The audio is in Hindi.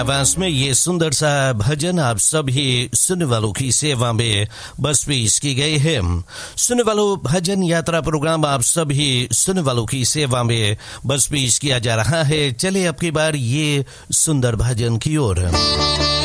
आवाज में ये सुंदर सा भजन आप सभी सुनने वालों की सेवा में बस पेश की गई है। सुनने वालों, भजन यात्रा प्रोग्राम आप सभी सुनने वालों की सेवा में बस पेश किया जा रहा है। चले अब की बार ये सुंदर भजन की ओर।